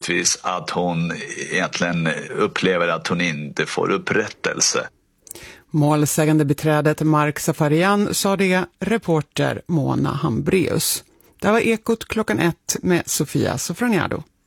naturligtvis att hon egentligen upplever att hon inte får upprättelse. Målsägande beträdet Mark Safarian sa det, reporter Mona Hambreus. Det var Ekot 1 med Sofia Sofroniado.